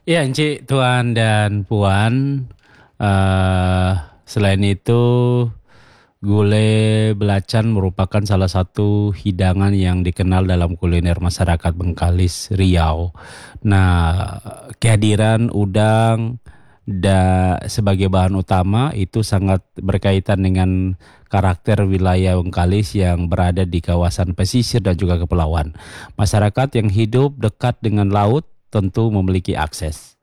Ya, Encik, Tuan dan Puan. eh Selain itu, gulai belacan merupakan salah satu hidangan yang dikenal dalam kuliner masyarakat Bengkalis, Riau. Nah, kehadiran udang sebagai bahan utama itu sangat berkaitan dengan karakter wilayah Bengkalis yang berada di kawasan pesisir dan juga kepulauan. Masyarakat yang hidup dekat dengan laut tentu memiliki akses